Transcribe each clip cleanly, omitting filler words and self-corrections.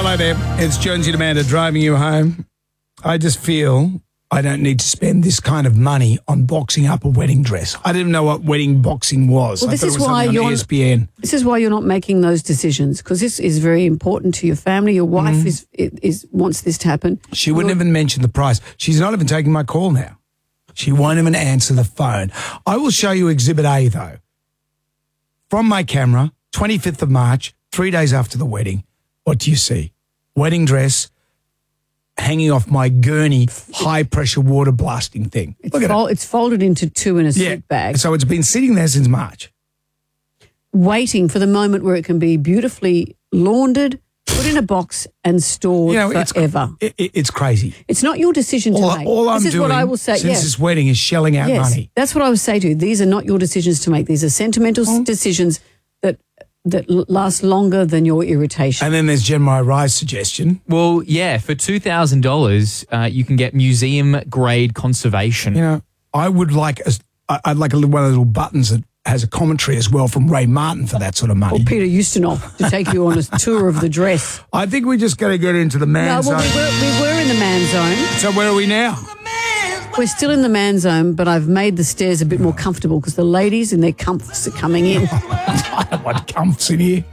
Hello there. It's Jonesy and Amanda driving you home. I just feel I don't need to spend this kind of money on boxing up a wedding dress. I didn't know what wedding boxing was. Well, I thought it was something on ESPN. This is why you're not making those decisions, because this is very important to your family. Your wife wants this to happen. She wouldn't even mention the price. She's not even taking my call now. She won't even answer the phone. I will show you Exhibit A, though. From my camera, 25th of March, 3 days after the wedding. What do you see? Wedding dress hanging off my gurney, high-pressure water blasting thing. Look at it. It's folded into two in a suit bag. So it's been sitting there since March. Waiting for the moment where it can be beautifully laundered, put in a box and stored forever. It's crazy. It's not your decision to make. All I'm this is doing what I will say, since this wedding is shelling out money. That's what I would say to you. These are not your decisions to make. These are sentimental decisions that last longer than your irritation. And then there's Jeremiah Rye's suggestion. Well, yeah, for $2,000, you can get museum-grade conservation. You know, I'd like one of those little buttons that has a commentary as well from Ray Martin for that sort of money. Or Peter Ustinov to take you on a tour of the dress. I think we just got to get into the man zone. We were in the man zone. So where are we now? We're still in the man zone, but I've made the stairs a bit more comfortable because the ladies in their comfs are coming in. I don't want comfs in here.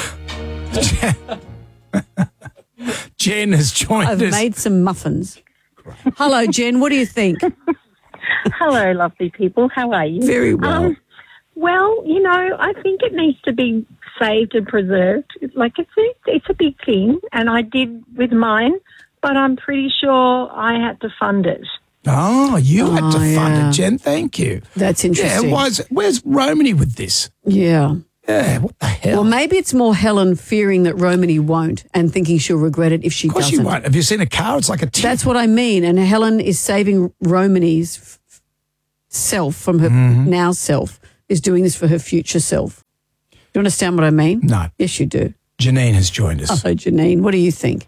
Jen has joined us. I've made some muffins. Hello, Jen. What do you think? Hello, lovely people. How are you? Very well. Well, you know, I think it needs to be saved and preserved. It's a big thing, and I did with mine, but I'm pretty sure I had to fund it. Oh, you had to fund it, Jen. Thank you. That's interesting. Yeah, where's Romany with this? Yeah. Yeah, what the hell? Well, maybe it's more Helen fearing that Romany won't and thinking she'll regret it if she doesn't. Of course she won't. Have you seen a car? It's like a tip. That's what I mean. And Helen is saving Romany's self from her now self, is doing this for her future self. Do you understand what I mean? No. Yes, you do. Janine has joined us. Hello, Janine. What do you think?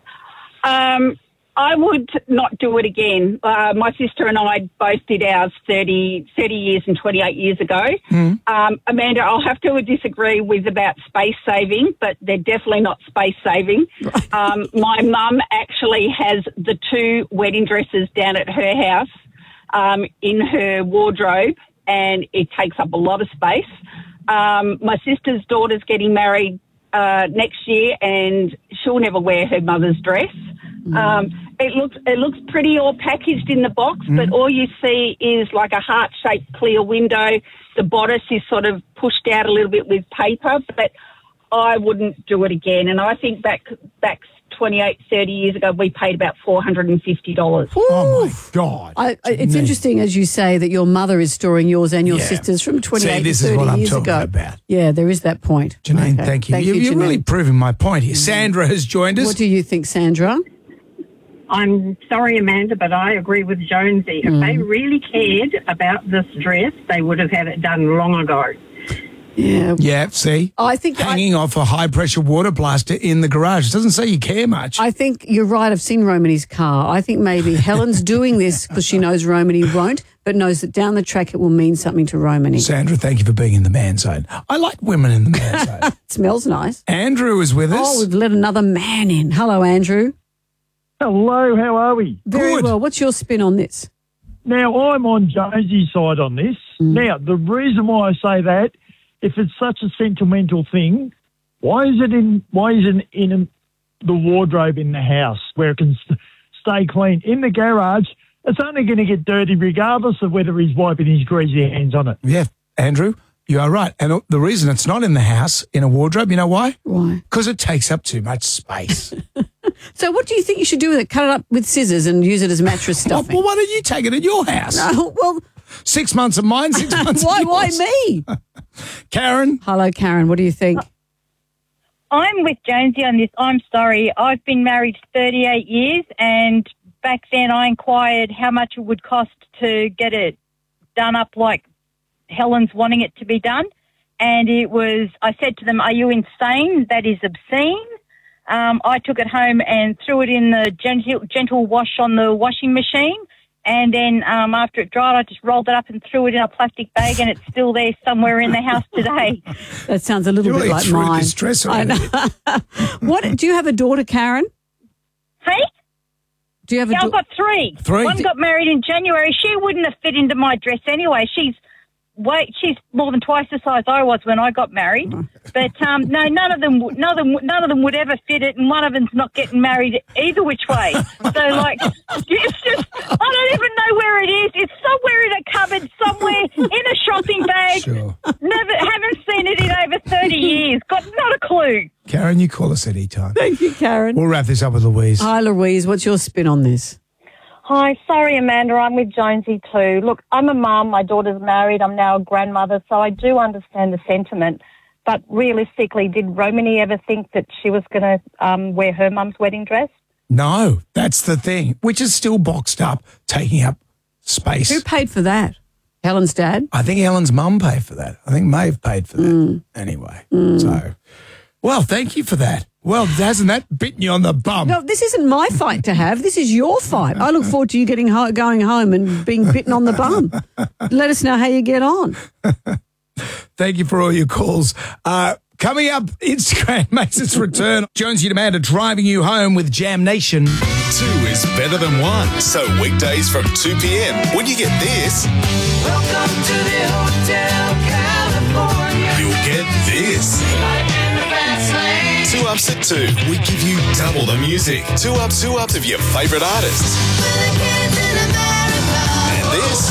I would not do it again. My sister and I both did ours 30 years and 28 years ago. Amanda, I'll have to disagree with about space saving, but they're definitely not space saving. Right. My mum actually has the two wedding dresses down at her house in her wardrobe, and it takes up a lot of space. My sister's daughter's getting married next year, and she'll never wear her mother's dress. It looks pretty all packaged in the box, but all you see is like a heart-shaped clear window. The bodice is sort of pushed out a little bit with paper, but I wouldn't do it again. And I think back 28, 30 years ago, we paid about $450. Oh, my God. It's interesting, as you say, that your mother is storing yours and your sister's from 28 this to 30 is what I'm years talking ago. about. Yeah, there is that point. Janine, thank you. You're Janine. really proving my point here. Sandra has joined us. What do you think, Sandra? I'm sorry, Amanda, but I agree with Jonesy. If they really cared about this dress, they would have had it done long ago. Yeah. Yeah, see? I think hanging off a high-pressure water blaster in the garage. It doesn't say you care much. I think you're right. I've seen Romany's car. I think maybe Helen's doing this because she knows Romany won't, but knows that down the track it will mean something to Romany. Sandra, thank you for being in the man zone. I like women in the man zone. It smells nice. Andrew is with us. Oh, we've let another man in. Hello, Andrew. Hello, how are we? Very well. What's your spin on this? Now, I'm on Jonesy's side on this. Now, the reason why I say that, if it's such a sentimental thing, why isn't in the wardrobe in the house where it can stay clean? In the garage, it's only going to get dirty regardless of whether he's wiping his greasy hands on it. Yeah, Andrew, you are right. And the reason it's not in the house, in a wardrobe, you know why? Why? Because it takes up too much space. So what do you think you should do with it? Cut it up with scissors and use it as mattress stuffing? Well, why don't you take it at your house? No, well... 6 months of mine, 6 months of yours. Why me? Karen? Hello, Karen. What do you think? I'm with Jonesy on this. I'm sorry. I've been married 38 years, and back then I inquired how much it would cost to get it done up like Helen's wanting it to be done. And I said to them, are you insane? That is obscene. I took it home and threw it in the gentle wash on the washing machine, And then after it dried, I just rolled it up and threw it in a plastic bag, and it's still there somewhere in the house today. That sounds a little bit like mine. I know. What, do you have a daughter, Karen? Hey? Do you have I've got three. One got married in January. She wouldn't have fit into my dress anyway. She's more than twice the size I was when I got married. But no, none of them would ever fit it, and one of them's not getting married either which way. So like, it's just, I don't even know where it is. It's somewhere in a cupboard, somewhere in a shopping bag. Sure. Haven't seen it in over 30 years. Got not a clue. Karen, you call us anytime. Thank you, Karen. We'll wrap this up with Louise. Hi, Louise. What's your spin on this? Hi, sorry, Amanda. I'm with Jonesy too. Look, I'm a mum. My daughter's married. I'm now a grandmother, so I do understand the sentiment. But realistically, did Romany ever think that she was going to wear her mum's wedding dress? No, that's the thing, which is still boxed up, taking up space. Who paid for that? Helen's dad? I think Helen's mum paid for that. I think Maeve paid for that. Anyway, so, well, thank you for that. Well, hasn't that bitten you on the bum? No, this isn't my fight to have. This is your fight. I look forward to you going home and being bitten on the bum. Let us know how you get on. Thank you for all your calls. Coming up, Instagram makes its return. Jonesy and Amanda driving you home with Jam Nation. 2 is better than 1. So weekdays from 2 p.m. when you get this. Welcome to the Hotel California. You'll get this. 2 Ups at 2. We give you double the music. 2 Ups of your favourite artists. And this.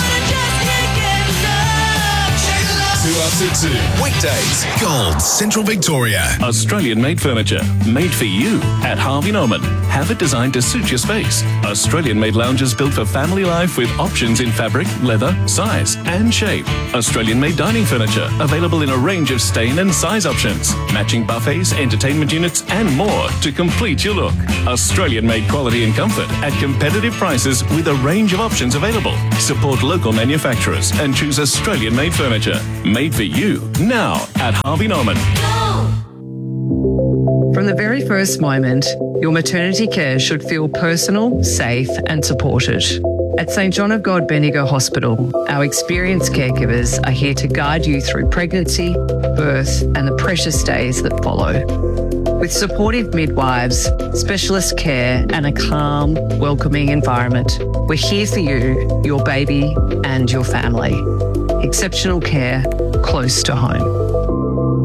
2 Ups at 2. Weekdays. Gold, Central Victoria. Australian-made furniture. Made for you at Harvey Norman. Have it designed to suit your space. Australian-made lounges built for family life with options in fabric, leather, size and shape. Australian-made dining furniture. Available in a range of stain and size options. Matching buffets, entertainment units and more to complete your look. Australian-made quality and comfort at competitive prices with a range of options available. Support local manufacturers and choose Australian-made furniture. Made for you now at Harvey Norman. From the very first moment, your maternity care should feel personal, safe and supported. At St John of God Bendigo Hospital, our experienced caregivers are here to guide you through pregnancy, birth and the precious days that follow. With supportive midwives, specialist care and a calm, welcoming environment, we're here for you, your baby and your family. Exceptional care close to home.